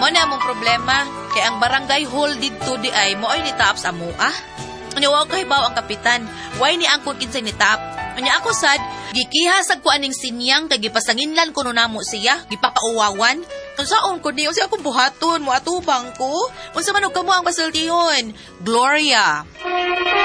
Amo na among problema, kay ang barangay hall didto di ay mo ay nitaap sa mua. Anya wa kay baw ang kapitan, why ni angkon kinsay nitaap. Anya ako sad, gikihasag ko aning sinyang kay gipasanginlan ko no namo siya, gipapauwawan. Unsaon ko di unsa akong buhaton mo atubang ko? Unsa man og kamo ang pasultihon? Gloria.